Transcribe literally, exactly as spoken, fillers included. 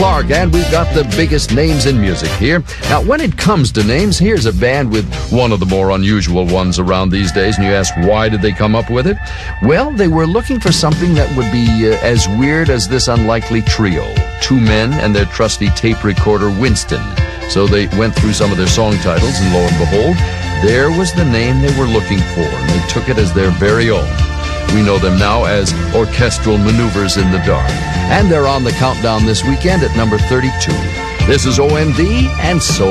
Clark, and we've got the biggest names in music here. Now, when it comes to names, here's a band with one of the more unusual ones around these days, and you ask, why did they come up with it? Well, they were looking for something that would be uh, as weird as this unlikely trio, two men and their trusty tape recorder, Winston. So they went through some of their song titles, and lo and behold, there was the name they were looking for, and they took it as their very own. We know them now as Orchestral Maneuvers in the Dark. And they're on the countdown this weekend at number thirty-two. This is O M D, and so